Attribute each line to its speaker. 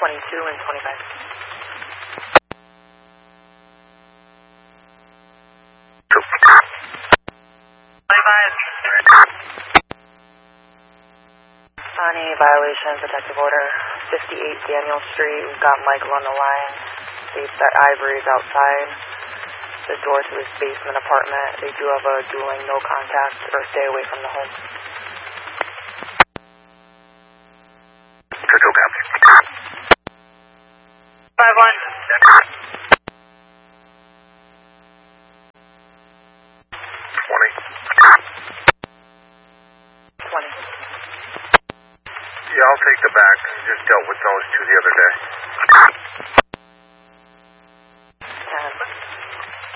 Speaker 1: 22 and 25. On a violation, protective order, 58 Daniel Street. We've got Michael on the line. States that Ivory is outside the door to his basement apartment. They do have a dueling no contact or stay away from the home.
Speaker 2: Total copy.
Speaker 1: 5-1. 20.
Speaker 2: Yeah, I'll take the back. Just dealt with those two the other day.